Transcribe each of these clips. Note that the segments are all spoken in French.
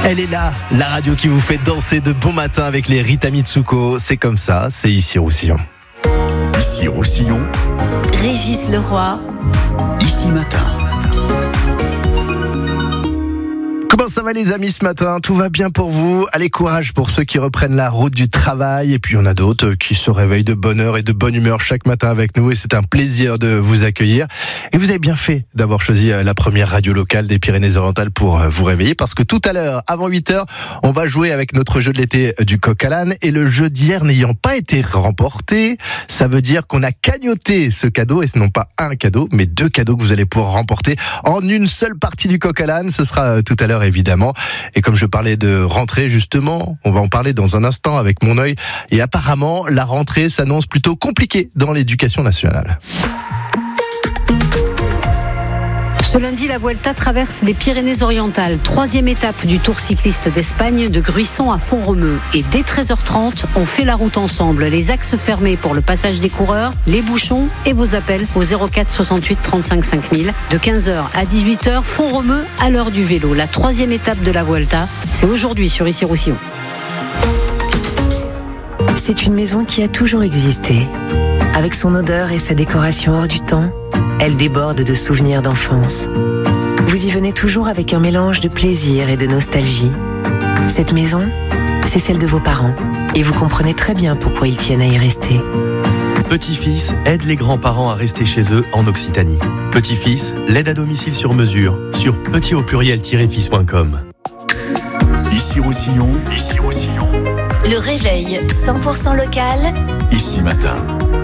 Elle est là, la radio qui vous fait danser de bon matin avec les Rita Mitsuko. C'est comme ça, c'est ici Roussillon. Ici Roussillon, Régis Leroy. Ici Matin. Comment ça va les amis ce matin? Tout va bien pour vous? Allez, courage pour ceux qui reprennent la route du travail. Et puis il y en a d'autres qui se réveillent de bonne heure et de bonne humeur chaque matin avec nous. Et c'est un plaisir de vous accueillir. Et vous avez bien fait d'avoir choisi la première radio locale des Pyrénées-Orientales pour vous réveiller. Parce que tout à l'heure, avant 8h, on va jouer avec notre jeu de l'été du coq à l'âne. Et le jeu d'hier n'ayant pas été remporté, ça veut dire qu'on a cagnoté ce cadeau. Et ce non pas un cadeau, mais 2 cadeaux que vous allez pouvoir remporter en une seule partie du coq à l'âne. Ce sera tout à l'heure évidemment. Et comme je parlais de rentrée justement, on va en parler dans un instant avec mon œil. Et apparemment, la rentrée s'annonce plutôt compliquée dans l'éducation nationale. Ce lundi, la Vuelta traverse les Pyrénées-Orientales. 3e étape du Tour cycliste d'Espagne de Gruissan à Font-Romeu. Et dès 13h30, on fait la route ensemble. Les axes fermés pour le passage des coureurs, les bouchons et vos appels au 04 68 35 5000. De 15h à 18h, Font-Romeu à l'heure du vélo. La 3e étape de la Vuelta, c'est aujourd'hui sur Ici Roussillon. C'est une maison qui a toujours existé. Avec son odeur et sa décoration hors du temps, elle déborde de souvenirs d'enfance. Vous y venez toujours avec un mélange de plaisir et de nostalgie. Cette maison, c'est celle de vos parents. Et vous comprenez très bien pourquoi ils tiennent à y rester. Petit-fils aide les grands-parents à rester chez eux en Occitanie. Petit-fils, l'aide à domicile sur mesure sur petit-fils.com. Ici Roussillon, ici Roussillon. Le réveil 100% local. Ici Matin.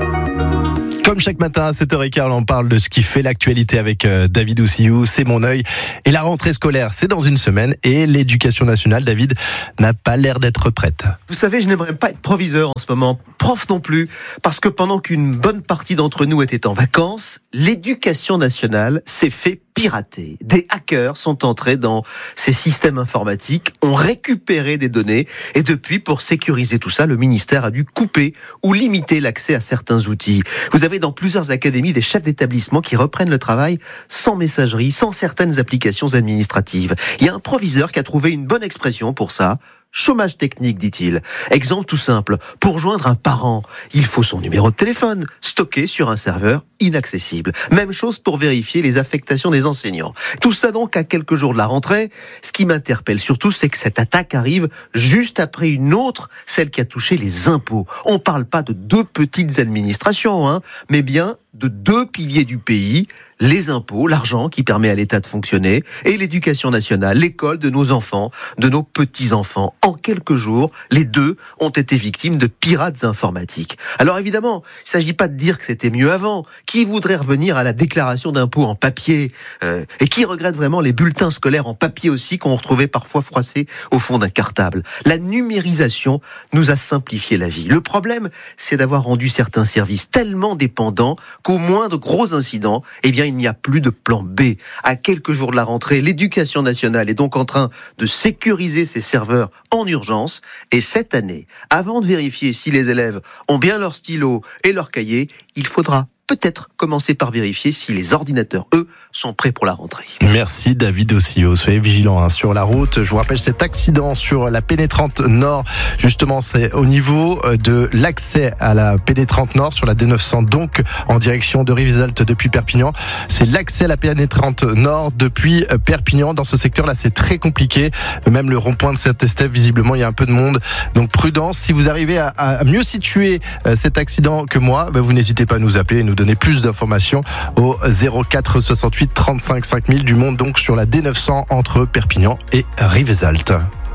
Comme chaque matin à 7h15, on parle de ce qui fait l'actualité avec David Oussillou, c'est mon œil. Et la rentrée scolaire, c'est dans une semaine. Et l'éducation nationale, David, n'a pas l'air d'être prête. Vous savez, je n'aimerais pas être proviseur en ce moment, prof non plus, parce que pendant qu'une bonne partie d'entre nous était en vacances, l'éducation nationale s'est fait pirater. Des hackers sont entrés dans ces systèmes informatiques, ont récupéré des données, et depuis, pour sécuriser tout ça, le ministère a dû couper ou limiter l'accès à certains outils. Vous avez dans plusieurs académies des chefs d'établissement qui reprennent le travail sans messagerie, sans certaines applications administratives. Il y a un proviseur qui a trouvé une bonne expression pour ça. Chômage technique, dit-il. Exemple tout simple. Pour joindre un parent, il faut son numéro de téléphone, stocké sur un serveur inaccessible. Même chose pour vérifier les affectations des enseignants. Tout ça donc à quelques jours de la rentrée. Ce qui m'interpelle surtout, c'est que cette attaque arrive juste après une autre, celle qui a touché les impôts. On parle pas de 2 petites administrations, mais bien de 2 piliers du pays, les impôts, l'argent qui permet à l'État de fonctionner, et l'éducation nationale, l'école de nos enfants, de nos petits-enfants. En quelques jours, les 2 ont été victimes de pirates informatiques. Alors évidemment, il ne s'agit pas de dire que c'était mieux avant. Qui voudrait revenir à la déclaration d'impôt en papier et qui regrette vraiment les bulletins scolaires en papier aussi qu'on retrouvait parfois froissés au fond d'un cartable? La numérisation nous a simplifié la vie. Le problème, c'est d'avoir rendu certains services tellement dépendants qu'au moindre gros incident, il n'y a plus de plan B. À quelques jours de la rentrée, l'éducation nationale est donc en train de sécuriser ses serveurs en urgence. Et cette année, avant de vérifier si les élèves ont bien leur stylo et leur cahier, il faudra peut-être commencer par vérifier si les ordinateurs, eux, sont prêts pour la rentrée. Merci David Oussillou. Soyez vigilants sur la route. Je vous rappelle cet accident sur la Pénétrante Nord. Justement, c'est au niveau de l'accès à la Pénétrante Nord sur la D900, donc en direction de Rivesaltes depuis Perpignan. C'est l'accès à la Pénétrante Nord depuis Perpignan. Dans ce secteur-là, c'est très compliqué. Même le rond-point de Saint-Estève, visiblement, il y a un peu de monde. Donc prudence. Si vous arrivez à mieux situer cet accident que moi, vous n'hésitez pas à nous appeler et nous donner plus d'informations au 04 68 35 5000 du monde, donc sur la D900 entre Perpignan et Rivesaltes.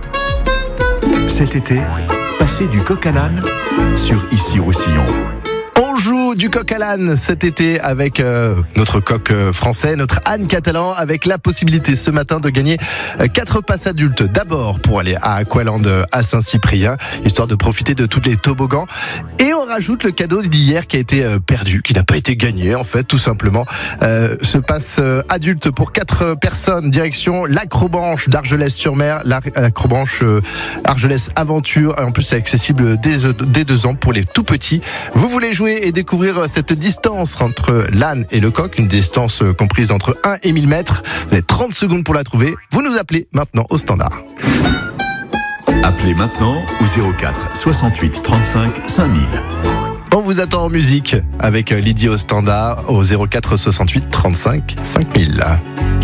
Cet été, passez du coq à l'âne sur Ici Roussillon. On joue du coq à l'âne cet été avec notre coq français, notre âne catalan, avec la possibilité ce matin de gagner 4 passes adultes. D'abord pour aller à Aqualand à Saint-Cyprien, histoire de profiter de tous les toboggans. Et on rajoute le cadeau d'hier qui a été perdu, qui n'a pas été gagné en fait, tout simplement. Ce passe adulte pour 4 personnes, direction l'Acrobranche d'Argelès-sur-Mer, l'Acrobranche Argelès Aventure. En plus c'est accessible dès 2 ans pour les tout petits. Vous voulez jouer et découvrir cette distance entre l'âne et le coq, une distance comprise entre 1 et 1000 mètres. Vous avez 30 secondes pour la trouver. Vous nous appelez maintenant au standard. Appelez maintenant au 04 68 35 5000. On vous attend en musique avec Lydie au standard au 04 68 35 5000.